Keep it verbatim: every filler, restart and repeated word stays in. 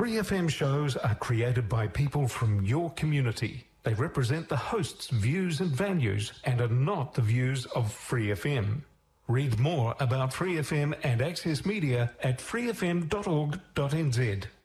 Free F M shows are created by people from your community. They represent the host's views and values and are not the views of Free F M. Read more about Free F M and Access Media at free f m dot org dot n z.